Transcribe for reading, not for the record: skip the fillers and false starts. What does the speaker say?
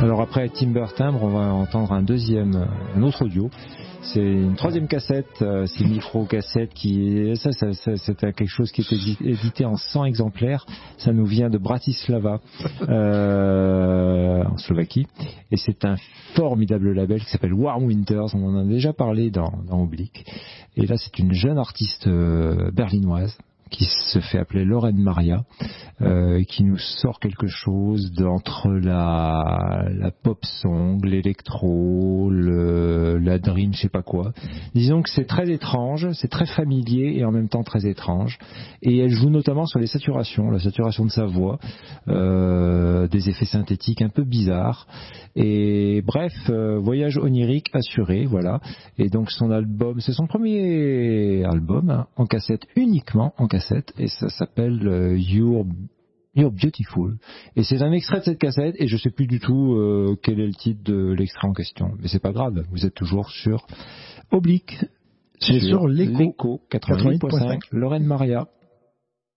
Alors après Timber Timbre, on va entendre un autre audio. C'est une troisième cassette, c'est une micro-cassette ça, c'était quelque chose qui était édité en 100 exemplaires. Ça nous vient de Bratislava, en Slovaquie. Et c'est un formidable label qui s'appelle Warm Winters. On en a déjà parlé dans Oblique. Et là, c'est une jeune artiste berlinoise qui se fait appeler Lorraine Maria, qui nous sort quelque chose d'entre la pop song, l'électro, la dream, je sais pas quoi. Disons que c'est très étrange, c'est très familier et en même temps très étrange. Et elle joue notamment sur la saturation de sa voix, des effets synthétiques un peu bizarres. Et bref, voyage onirique assuré, voilà. Et donc son album, c'est son premier album, hein, en cassette, uniquement en cassette, et ça s'appelle You're Beautiful. Et c'est un extrait de cette cassette, et je sais plus du tout quel est le titre de l'extrait en question. Mais c'est pas grave, vous êtes toujours sur Oblique, sur l'Echo 88.5, Lorraine Maria.